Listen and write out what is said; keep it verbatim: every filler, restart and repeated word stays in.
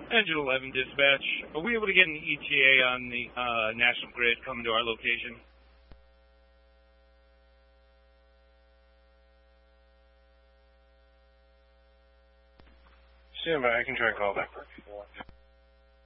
Engine eleven dispatch. Are we able to get an E T A on the uh, National Grid coming to our location? Stand by. I can try and call back.